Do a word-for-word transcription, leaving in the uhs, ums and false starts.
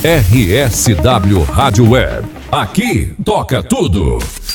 R S W Rádio Web. Aqui toca tudo.